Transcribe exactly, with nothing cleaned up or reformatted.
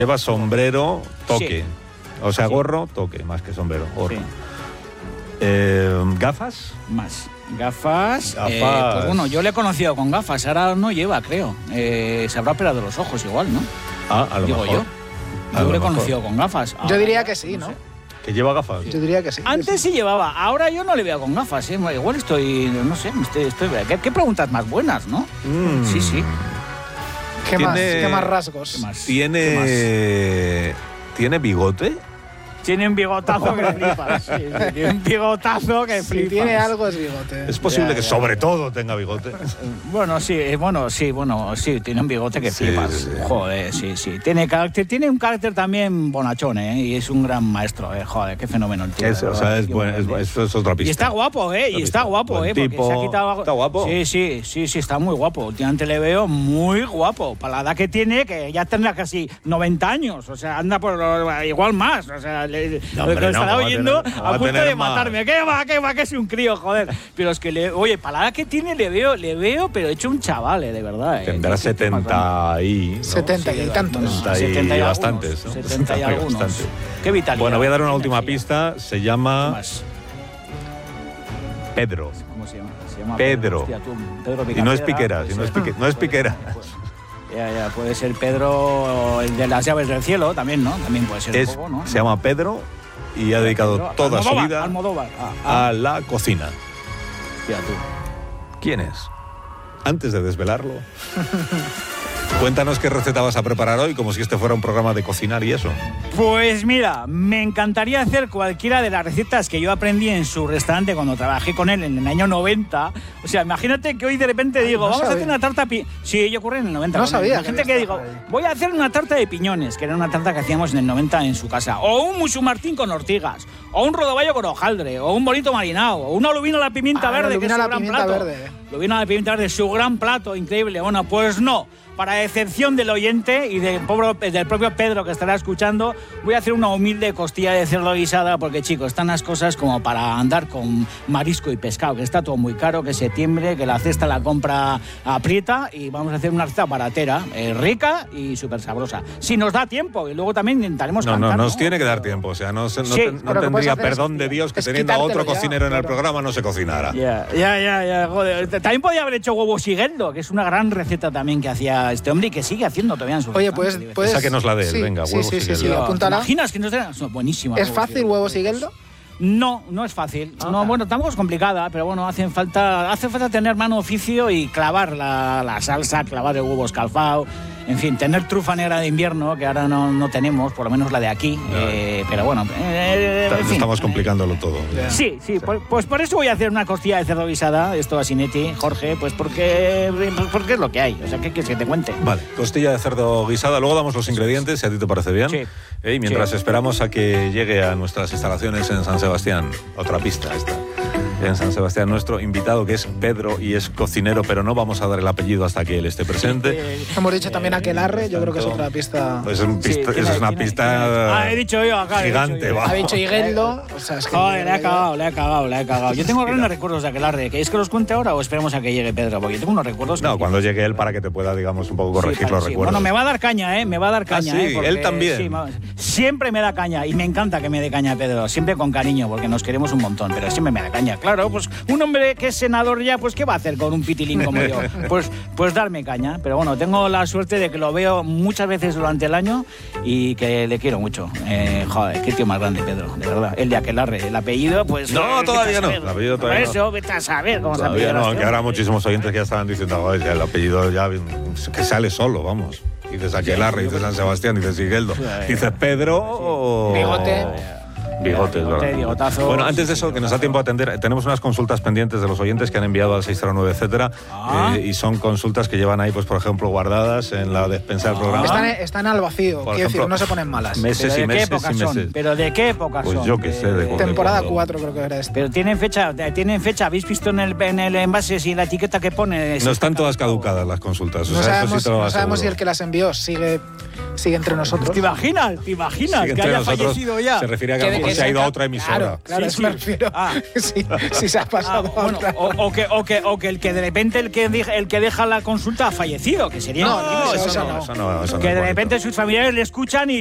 Lleva sombrero, toque. Sí. O sea, Sí. gorro, toque, más que sombrero, gorro. Sí. Eh, ¿Gafas? Más. Gafas. Gafas. Eh, pues bueno, yo le he conocido con gafas, ahora no lleva, creo. Eh, se habrá operado los ojos igual, ¿no? Ah, a lo Digo mejor. yo. A Yo lo le he mejor. conocido con gafas. Yo Ahora diría ya que sí, ¿no? sé. ¿Que lleva gafas? Yo diría que sí. Antes sí llevaba, ahora yo no le veo con gafas, ¿eh? Igual estoy, no sé, estoy, estoy ¿qué, qué preguntas más buenas, ¿no? Mm. Sí, sí. ¿Qué más? Tiene- ¿Qué más rasgos? ¿Qué más? ¿Qué ¿Tiene, ¿Tiene bigote? Tiene un bigotazo que flipas. Sí, sí, tiene un bigotazo que Si flipas. tiene algo es bigote. Es posible Ya, que ya, sobre ya. todo tenga bigote. Bueno, sí, eh, bueno, sí, bueno, sí, tiene un bigote que Sí, flipas. sí, sí. Joder, sí, sí. Tiene carácter, tiene un carácter también bonachón, ¿eh? Y es un gran maestro, ¿eh? Joder, qué fenómeno el tío. Es, de o sea, verdad, es, qué buen- es, grande. eso es otra pista. Y está guapo, ¿eh? Y Otra está pista. guapo, Buen ¿eh? Porque tipo. se ha quitado... ¿Está guapo? Sí, sí, sí, sí, está muy guapo. Últimamente le veo muy guapo. Para la edad que tiene, que ya tendrá casi noventa años. O sea, anda por lo- igual más. O sea, le, No, lo hombre, que no, estará va a oyendo tener- a, va a punto tener de más. matarme. ¿Qué va? ¿Qué va? Que es un crío, joder. Pero es que, le, oye, para la edad que tiene le veo, le veo, pero hecho un chaval, ¿eh? De verdad. ¿eh? Tendrá ¿Qué- qué pasa? setenta y... ¿no? setenta y tantos. setenta y setenta y bastantes, algunos, ¿no? setenta y algunos. Bastante. Qué vitalidad. Bueno, voy a dar una qué última energía. pista. Se ¿Qué llama más? Pedro. ¿Cómo se llama? Se llama Pedro. Hostia, tú, Pedro Y no es Picapiedra, Piquera, puede si no es ser. Pique- no es Puede Piquera. ser, pues, Ya, ya, puede ser Pedro, el de las llaves del cielo, también, ¿no? También puede ser Es, un poco, ¿no? se llama Pedro y ha dedicado Pedro, toda su Almodóvar, vida Almodóvar. Ah, ah, a la cocina. hostia, tú. ¿Quién es? Antes de desvelarlo, cuéntanos qué receta vas a preparar hoy, como si este fuera un programa de cocinar y eso. Pues mira, me encantaría hacer cualquiera de las recetas que yo aprendí en su restaurante cuando trabajé con él en el año noventa. O sea, imagínate que hoy de repente digo, no vamos a sabía. hacer una tarta... Pi sí, yo ocurre en el noventa. No con él. sabía Imagínate que que había digo, estado ahí. voy a hacer una tarta de piñones, que era una tarta que hacíamos en el noventa en su casa. O un musu martín con ortigas. O un rodaballo con hojaldre. O un bonito marinado. O una lubina a la pimienta Ah, la verde, que es lubina a su la gran pimienta plato. verde. Lubina a la pimienta verde, su gran plato, increíble. Bueno, pues no. Para excepción del oyente y del, pobre, del propio Pedro que estará escuchando, voy a hacer una humilde costilla de cerdo guisada porque, chicos, están las cosas como para andar con marisco y pescado, que está todo muy caro, que septiembre, que la cesta la compra aprieta y vamos a hacer una receta baratera, eh, rica y súper sabrosa. Si nos da tiempo, y luego también intentaremos No, cantar, no, nos tiene que dar tiempo. O sea, no, se- no, Sí, te- no pero lo que puedes tendría hacer es- perdón de Dios que es teniendo a otro quitártelo ya, cocinero en el claro. programa no se cocinara. Ya, ya, ya, ya, joder. También podía haber hecho huevo sigueldo, que es una gran receta también que hacía este hombre y que sigue haciendo todavía en su Oye, restaurante, pues, divertido. pues Esa que nos la dé él, sí, venga, sí, huevos sí, sí, sí, Sigueldo. apúntala. ¿Te imaginas que no sea son buenísimas? ¿Es fácil huevo Sigueldo? No, no es fácil. No, bueno, tampoco es complicada, pero bueno, hacen falta, hace falta tener mano oficio y clavar la, la salsa, clavar el huevo escalfado, en fin, tener trufa negra de invierno, que ahora no, no tenemos, por lo menos la de aquí, eh, pero bueno, eh, en fin. Estamos complicándolo todo. Sí, sí, pues, pues por eso voy a hacer una costilla de cerdo guisada, esto a Sinetti, Jorge, pues porque, pues porque es lo que hay, o sea, ¿qué quieres que te cuente? Vale, costilla de cerdo guisada, luego damos los ingredientes, si a ti te parece bien. Sí. Eh, y mientras Sí. esperamos a que llegue a nuestras instalaciones en San Sebastián, otra pista esta, en San Sebastián, nuestro invitado que es Pedro y es cocinero, pero no vamos a dar el apellido hasta que él esté presente. Eh, Hemos dicho también Aquelarre, yo creo que es tanto- otra pista. Pues es, un sí, pista- tiene- eso es una tiene- pista tiene- Ah, he dicho yo acá, he dicho gigante, yo. va. Ha dicho Higueldo, o sea, es que... Joder, le he cagado, le he cagado, le he cagado. Yo tengo grandes recuerdos de Aquelarre. ¿Queréis que los cuente ahora o esperemos a que llegue Pedro? Porque yo tengo unos recuerdos... No, que- cuando llegue él para que te pueda, digamos, un poco corregir Sí, los para- sí. recuerdos. Bueno, me va a dar caña, ¿eh? Me va a dar caña, sí, ¿eh? Porque- él también. sí, ma- siempre me da caña y me encanta que me dé caña Pedro. Siempre con cariño, porque nos queremos un montón, pero siempre me da caña. Claro, pues un hombre que es senador ya, pues ¿qué va a hacer con un pitilín como yo? Pues, pues darme caña. Pero bueno, tengo la suerte de que lo veo muchas veces durante el año y que le quiero mucho. Eh, joder, qué tío más grande, Pedro, de verdad. El de Aquelarre, el apellido, pues... No, eh, vete todavía a no, saber. el apellido todavía Por no. eso, vete a saber cómo se Todavía apellida no, este aunque habrá hombre. muchísimos oyentes que ya estaban diciendo, "Joder, ya el apellido ya que sale solo, vamos. Dices Aquelarre, dices San Sebastián, dices Sigueldo, dices Pedro o... Bigote. Bigotes, Bigote, ¿verdad? bigotazo. Bueno, antes de eso, que nos da tiempo a atender, tenemos unas consultas pendientes de los oyentes que han enviado al seis cero nueve, etcétera, Ah. eh, y son consultas que llevan ahí, pues por ejemplo, guardadas en la despensa del programa. Están, están al vacío, Por quiero decir, ejemplo, no se ponen malas. Meses ¿Pero y de qué meses épocas y son? meses. ¿Pero de qué época Pues son? yo qué sé, de cuándo. Temporada cuando- cuatro creo que era esta. Pero tienen fecha, tienen fecha. ¿Habéis visto en el, en el envase si la etiqueta que pone? No están todas caducadas las consultas. O No sea, eso sabemos, sí te lo no sabemos si aseguro. el que las envió sigue, sigue entre nosotros. ¿Te imaginas? ¿Te imaginas Sí, que entre haya nosotros fallecido ya? Se refiere a que Que a lo de- mejor que se ha ido saca- a otra emisora. Claro, claro, Sí, eso sí. me refiero. Ah. Sí, sí se ha Ah, pasado a bueno, otra. o, o que, o, que, o que el que de repente el que, deja, el que deja la consulta ha fallecido, que sería No, horrible. eso- eso, eso no, no. eso no, eso no Que es de bonito. repente sus familiares le escuchan y